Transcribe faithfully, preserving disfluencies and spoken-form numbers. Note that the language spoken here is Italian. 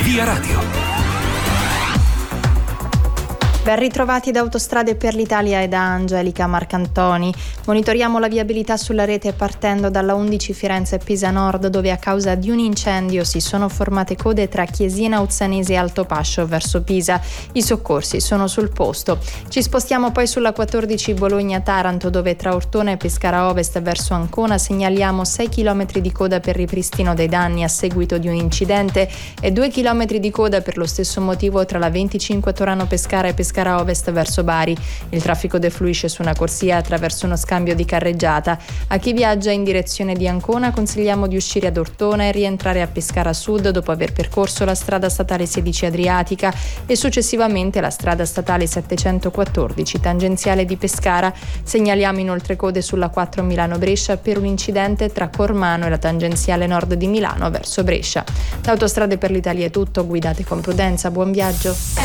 Via Radio. Ben ritrovati da Autostrade per l'Italia e da Angelica Marcantoni. Monitoriamo la viabilità sulla rete partendo dalla undici Firenze-Pisa Nord, dove a causa di un incendio si sono formate code tra Chiesina Uzzanese e Altopascio verso Pisa. I soccorsi sono sul posto. Ci spostiamo poi sulla quattordici Bologna-Taranto, dove tra Ortona e Pescara Ovest verso Ancona segnaliamo sei chilometri di coda per ripristino dei danni a seguito di un incidente e due chilometri di coda per lo stesso motivo tra la venticinque Torano-Pescara e Pescara Ovest verso Bari. Il traffico defluisce su una corsia attraverso uno scambio di carreggiata. A chi viaggia in direzione di Ancona consigliamo di uscire ad Ortona e rientrare a Pescara Sud dopo aver percorso la strada statale sedici Adriatica e successivamente la strada statale settecentoquattordici tangenziale di Pescara. Segnaliamo inoltre code sulla quattro Milano-Brescia per un incidente tra Cormano e la tangenziale nord di Milano verso Brescia. Da Autostrade per l'Italia è tutto, guidate con prudenza, buon viaggio.